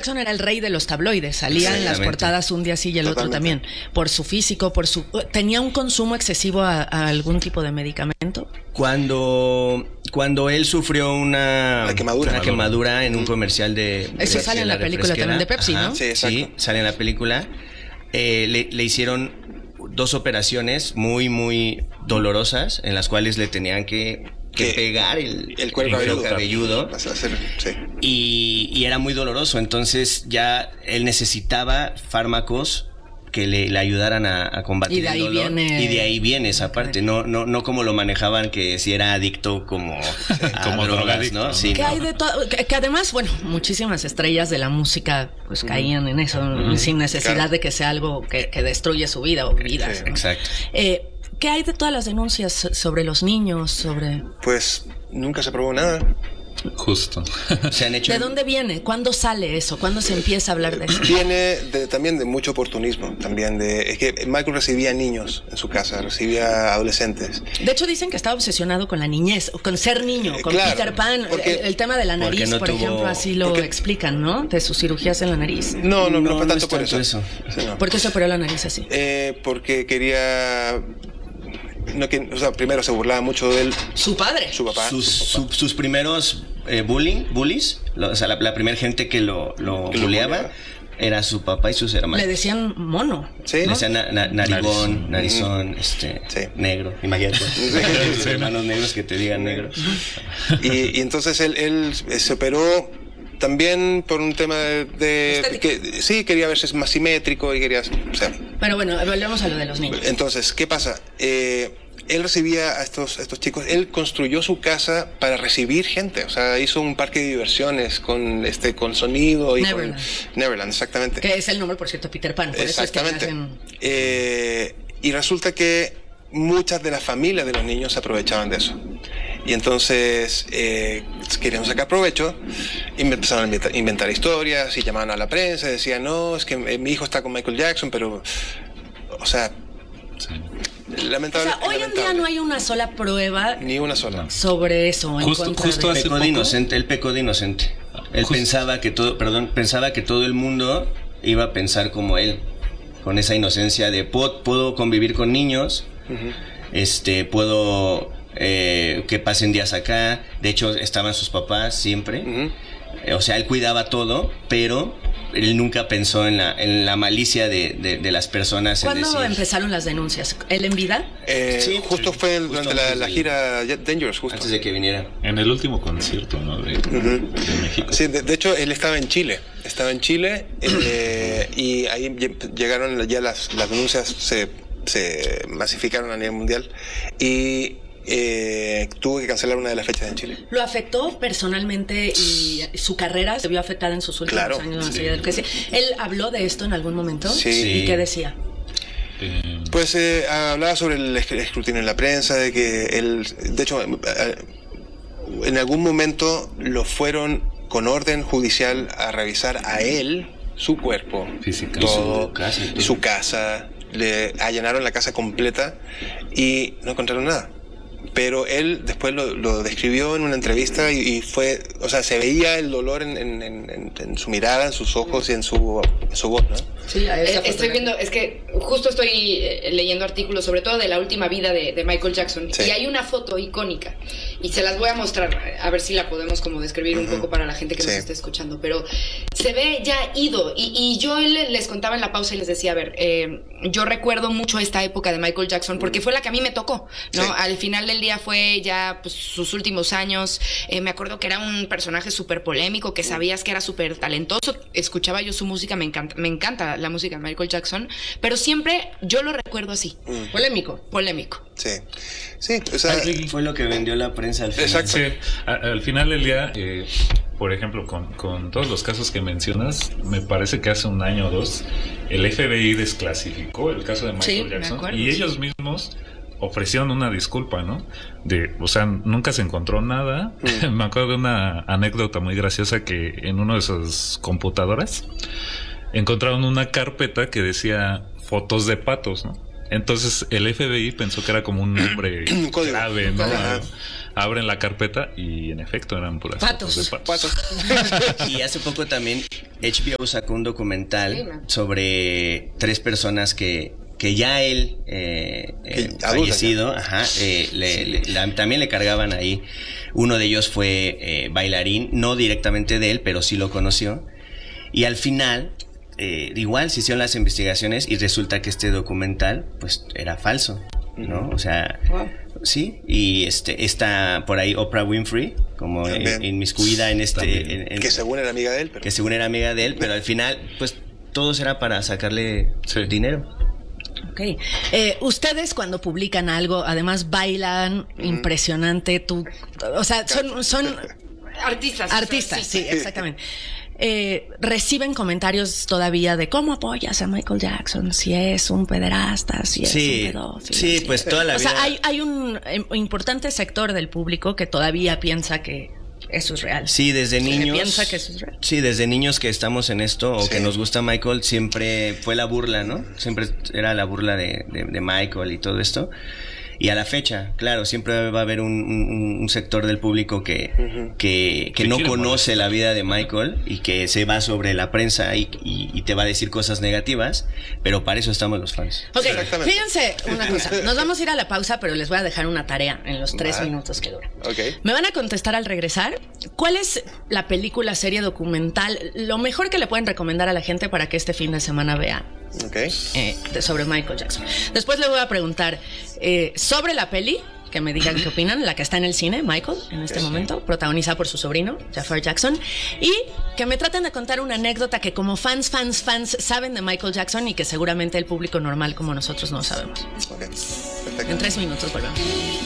Jackson era el rey de los tabloides, salía en las portadas un día sí y el otro también, por su físico, ¿tenía un consumo excesivo a algún tipo de medicamento? Cuando él sufrió una quemadura en un comercial de... Eso sale en la película también de Pepsi, ¿no? Sí, sale en la película. Le hicieron 2 operaciones muy, muy dolorosas en las cuales le tenían que pegar el cuero cabelludo. Sí. Y era muy doloroso, entonces ya él necesitaba fármacos que le ayudaran a combatir el dolor. Y de ahí viene esa parte, no como lo manejaban, que si era adicto como drogas, ¿no? Sí, que hay de todo, que además, bueno, muchísimas estrellas de la música pues caían en eso, sin necesidad de que sea algo que destruye su vida o vidas, ¿no? Exacto. ¿Qué hay de todas las denuncias sobre los niños, Pues nunca se probó nada. Justo. Se han hecho... ¿De dónde viene? ¿Cuándo sale eso? ¿Cuándo se empieza a hablar de eso? Viene también de mucho oportunismo. Es que Michael recibía niños en su casa, recibía adolescentes. De hecho, dicen que estaba obsesionado con la niñez, con ser niño, con Peter Pan. El tema de la nariz, por ejemplo, así lo explican, ¿no? De sus cirugías en la nariz. No fue tanto por eso. ¿Por qué se operó la nariz así? Porque quería... primero se burlaba mucho de él. Su padre. Su papá. Sus primeros bullies, la primera gente que lo bulleaba era su papá y sus hermanos. Le decían mono. Sí. Le decían narigón, narizón, negro. Imagínate. Los hermanos negros que te digan negro. Y entonces él se operó también por un tema de que sí, quería verse más simétrico y quería... Pero bueno, volvemos a lo de los niños. Entonces, ¿qué pasa? Él recibía a estos chicos, él construyó su casa para recibir gente, o sea, hizo un parque de diversiones con sonido y Neverland. Con Neverland, exactamente. Que es el nombre, por cierto, Peter Pan. Por exactamente. Eso es que y resulta que muchas de las familias de los niños se aprovechaban de eso. Y entonces querían sacar provecho y me empezaron a inventar historias y llamaban a la prensa y decían, no, es que mi hijo está con Michael Jackson, pero, o sea, lamentable. O sea, hoy en día no hay una sola prueba. Ni una sola. Sobre eso. Justo hace poco. Él pecó de inocente. Él pensaba que todo el mundo iba a pensar como él, con esa inocencia de puedo convivir con niños, puedo que pasen días acá. De hecho, estaban sus papás siempre. O sea, él cuidaba todo, pero él nunca pensó en la malicia de las personas. ¿Cuándo empezaron las denuncias? ¿Él en vida? Sí, justo fue durante la gira Dangerous, justo. Antes de que viniera. En el último concierto, ¿no? De México. Sí, de hecho, él estaba en Chile. Y ahí llegaron ya las denuncias, se masificaron a nivel mundial. Y tuvo que cancelar una de las fechas en Chile. ¿Lo afectó personalmente y su carrera se vio afectada en sus últimos años? Sí. ¿Él habló de esto en algún momento? Sí. ¿Y qué decía? Pues hablaba sobre el escrutinio en la prensa, de que él, de hecho, en algún momento lo fueron con orden judicial a revisar a él, su cuerpo, física, todo, su casa, le allanaron la casa completa y no encontraron nada. Pero él después lo describió en una entrevista y fue, o sea, se veía el dolor en su mirada, en sus ojos y en su voz, ¿no? Sí, estoy viendo, es que justo estoy leyendo artículos sobre todo de la última vida de Michael Jackson, y hay una foto icónica y se las voy a mostrar a ver si la podemos como describir un poco para la gente que nos esté escuchando, pero se ve ya ido y yo les contaba en la pausa y les decía, a ver, yo recuerdo mucho esta época de Michael Jackson porque fue la que a mí me tocó, ¿no? Al final del día fue ya pues, sus últimos años. Me acuerdo que era un personaje súper polémico, que sabías que era súper talentoso. Escuchaba yo su música, me encanta la música de Michael Jackson, pero siempre yo lo recuerdo así. Polémico. Sí, o sea, fue lo que vendió la prensa al final. Exacto. Sí, al final del día, por ejemplo, con todos los casos que mencionas, me parece que hace un año o dos el FBI desclasificó el caso de Michael Jackson y ellos mismos ofrecieron una disculpa, ¿no? O sea, nunca se encontró nada. Me acuerdo de una anécdota muy graciosa que en una de sus computadoras encontraron una carpeta que decía fotos de patos, ¿no? Entonces el FBI pensó que era como un nombre clave, ¿no? Abren la carpeta y en efecto eran puras fotos de patos. Y hace poco también HBO sacó un documental sobre 3 personas que ya él fallecido, también le cargaban ahí. Uno de ellos fue bailarín, no directamente de él, pero sí lo conoció. Y al final, igual se hicieron las investigaciones y resulta que este documental, pues, era falso, ¿no? O sea, sí. Y está por ahí Oprah Winfrey, como inmiscuida en que según era amiga de él, que según era amiga de él, pero al final, pues, todo será para sacarle dinero. Ok. Ustedes cuando publican algo, además bailan impresionante. O sea, son artistas, sí, exactamente. Reciben comentarios todavía de cómo apoyas a Michael Jackson, si es un pederasta, si es un pedófilo. Sí, pues toda la vida. O sea, hay un importante sector del público que todavía piensa que eso es real. Sí, desde niños. Piensa que eso es real. Sí, desde niños que estamos en esto o que nos gusta Michael, siempre fue la burla, ¿no? Siempre era la burla de Michael y todo esto. Y a la fecha, claro, siempre va a haber un sector del público que no conoce la vida de Michael y que se va sobre la prensa y te va a decir cosas negativas, pero para eso estamos los fans. Ok, fíjense una cosa, nos vamos a ir a la pausa, pero les voy a dejar una tarea en los 3 minutos que duran. Okay. Me van a contestar al regresar, ¿cuál es la película, serie, documental, lo mejor que le pueden recomendar a la gente para que este fin de semana vea? Sobre Michael Jackson. Después le voy a preguntar sobre la peli, que me digan qué opinan, la que está en el cine, Michael, en este momento, protagonizada por su sobrino, Jafar Jackson, y que me traten de contar una anécdota que como fans saben de Michael Jackson y que seguramente el público normal como nosotros no sabemos. Perfecto. En 3 minutos volvemos.